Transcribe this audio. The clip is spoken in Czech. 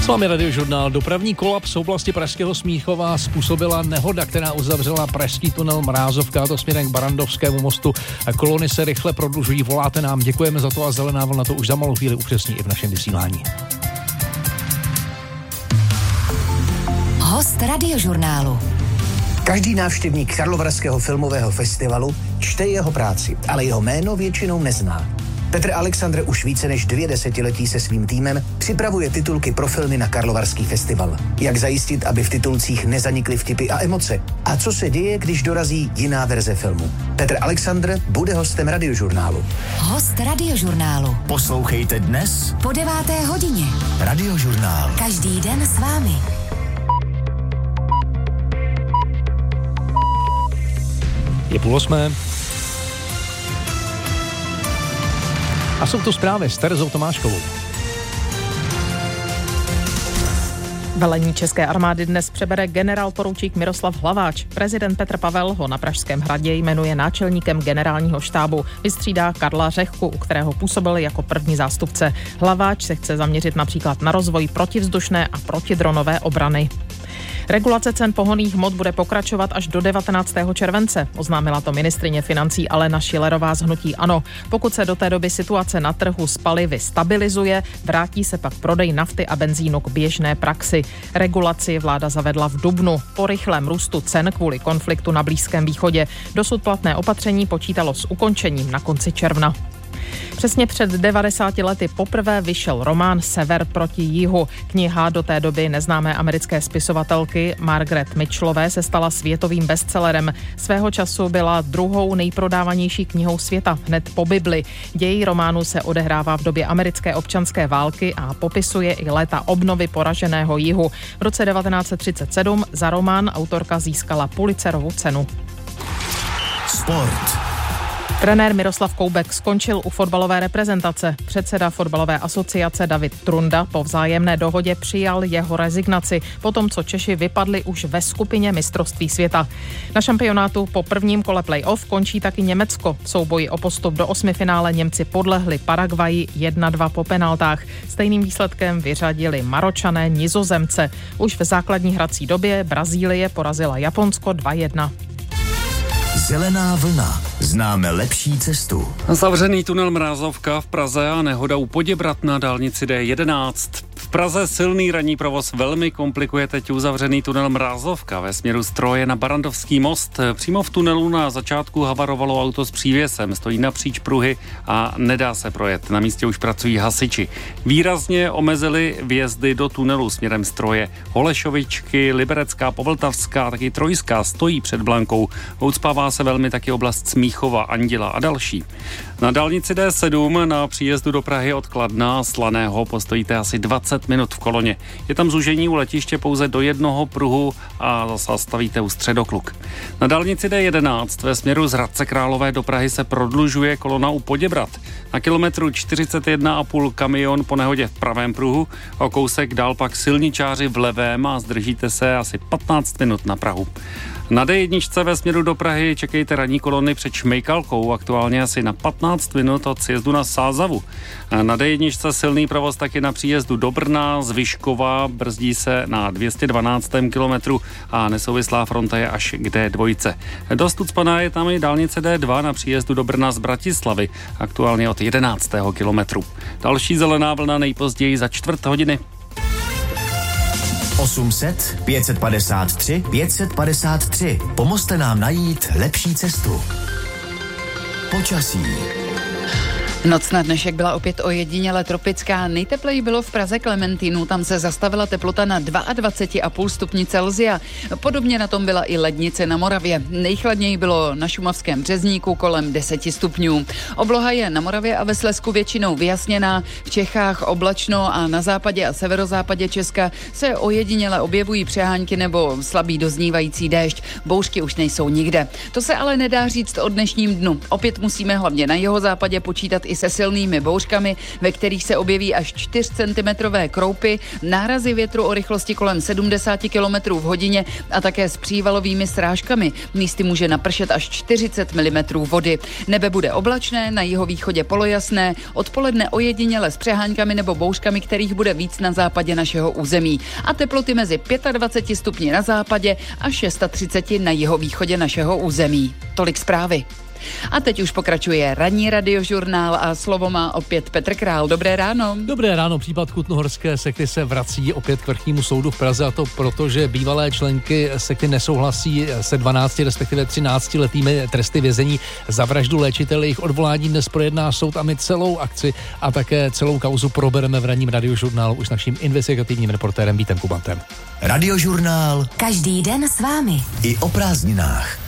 S vámi Radiožurnál. Dopravní kolaps v oblasti Pražského Smíchova způsobila nehoda, která uzavřela pražský tunel Mrázovka, to směrem k Barrandovskému mostu. Kolony se rychle prodlužují, voláte nám, děkujeme za to a Zelená vlna to už za malou chvíli upřesní i v našem vysílání. Host Radiožurnálu. Každý návštěvník Karlovarského filmového festivalu čte jeho práci, ale jeho jméno většinou nezná. Petr Alexandr už více než 2 desetiletí se svým týmem připravuje titulky pro filmy na Karlovarský festival. Jak zajistit, aby v titulcích nezanikly vtipy a emoce? A co se děje, když dorazí jiná verze filmu? Petr Alexandr bude hostem Radiožurnálu. Host Radiožurnálu. Poslouchejte dnes Po 9. hodině. Radiožurnál. Každý den s vámi. Je 7:30. A jsou to zprávy s Terezou Tomáškovou. Velení české armády dnes přebere generálporučík Miroslav Hlaváč. Prezident Petr Pavel ho na Pražském hradě jmenuje náčelníkem generálního štábu. Vystřídá Karla Řehku, u kterého působil jako první zástupce. Hlaváč se chce zaměřit například na rozvoj protivzdušné a protidronové obrany. Regulace cen pohonných hmot bude pokračovat až do 19. července, oznámila to ministryně financí Alena Schillerová z hnutí ANO. Pokud se do té doby situace na trhu s palivy stabilizuje, vrátí se pak prodej nafty a benzínu k běžné praxi. Regulaci vláda zavedla v dubnu po rychlém růstu cen kvůli konfliktu na Blízkém východě. Dosud platné opatření počítalo s ukončením na konci června. Přesně před 90 lety poprvé vyšel román Sever proti jihu. Kniha do té doby neznámé americké spisovatelky Margaret Mitchellové se stala světovým bestsellerem. Svého času byla druhou nejprodávanější knihou světa, hned po Bibli. Děj románu se odehrává v době americké občanské války a popisuje i léta obnovy poraženého jihu. V roce 1937 za román autorka získala Pulitzerovu cenu. Sport. Trenér Miroslav Koubek skončil u fotbalové reprezentace. Předseda fotbalové asociace David Trunda po vzájemné dohodě přijal jeho rezignaci, potom co Češi vypadli už ve skupině mistrovství světa. Na šampionátu po prvním kole play-off končí taky Německo. V souboji o postup do 8finále Němci podlehli Paraguayi 1-2 po penaltách. Stejným výsledkem vyřadili Maročané Nizozemce. Už v základní hrací době Brazílie porazila Japonsko 2-1. Zelená vlna. Známe lepší cestu. Zavřený tunel Mrázovka v Praze a nehoda u Poděbrad na dálnici D11. V Praze silný ranní provoz velmi komplikuje teď uzavřený tunel Mrázovka ve směru z Troje na Barrandovský most. Přímo v tunelu na začátku havarovalo auto s přívěsem, stojí napříč pruhy a nedá se projet. Na místě už pracují hasiči. Výrazně omezili vjezdy do tunelu směrem z Troje. Holešovičky, Liberecká, Povltavská, taky Trojská stojí před Blankou. Ucpává se velmi taky oblast Smíchova, Anděla a další. Na dálnici D7 na příjezdu do Prahy od Kladna a Slaného postojíte asi 20 minut v koloně. Je tam zúžení u letiště pouze do jednoho pruhu a zastavíte u Středokluk. Na dálnici D11 ve směru z Hradce Králové do Prahy se prodlužuje kolona u Poděbrad. Na kilometru 41,5 kamion po nehodě v pravém pruhu, o kousek dál pak silničáři v levém a zdržíte se asi 15 minut na Prahu. Na D1 ve směru do Prahy čekejte ranní kolony před Šmejkalkou, aktuálně asi na 15 minut od sjezdu na Sázavu. Na D1 silný provoz taky na příjezdu do Brna, z Vyškova, brzdí se na 212. kilometru a nesouvislá fronta je až k D2. Dost ucpaná je tam i dálnice D2 na příjezdu do Brna z Bratislavy, aktuálně od 11. kilometru. Další zelená vlna nejpozději za 4 hodiny. 800 553 553. Pomozte nám najít lepší cestu. Počasí. Noc na dnešek byla opět ojediněle tropická. Nejtepleji bylo v Praze Klementínu, tam se zastavila teplota na 22,5 stupni Celsia. Podobně na tom byla i lednice na Moravě. Nejchladněji bylo na šumavském Březníku kolem 10 stupňů. Obloha je na Moravě a ve Slezsku většinou vyjasněná. V Čechách oblačno a na západě a severozápadě Česka se ojediněle objevují přehánky nebo slabý doznívající déšť. Bouřky už nejsou nikde. To se ale nedá říct o dnešním dnu. Opět musíme hlavně na jihozápadě počítat i i se silnými bouřkami, ve kterých se objeví až 4 cm kroupy, nárazy větru o rychlosti kolem 70 km v hodině a také s přívalovými srážkami. Místy může napršet až 40 mm vody. Nebe bude oblačné, na jihovýchodě polojasné, odpoledne ojediněle s přeháňkami nebo bouřkami, kterých bude víc na západě našeho území. A teploty mezi 25 stupni na západě a 630 na jihovýchodě našeho území. Tolik zprávy. A teď už pokračuje ranní radiožurnál a slovo má opět Petr Král. Dobré ráno. Dobré ráno. Případ kutnohorské sekty se vrací opět k vrchnímu soudu v Praze, a to proto, že bývalé členky sekty nesouhlasí se 12, respektive 13 letými tresty vězení za vraždu léčitele. Jejich odvolání dnes projedná soud a my celou akci a také celou kauzu probereme v ranním radiožurnálu už s naším investigativním reportérem Vítem Kubantem. Radiožurnál. Každý den s vámi. I o prázdninách.